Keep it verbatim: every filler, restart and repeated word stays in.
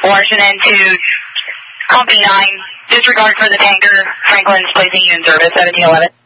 Washington to Company nine, disregard for the tanker, Franklin's placing you in service, seventeen eleven.